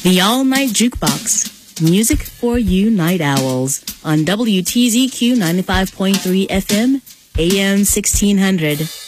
The All Night Jukebox. Music for you night owls on WTZQ 95.3 FM, AM 1600.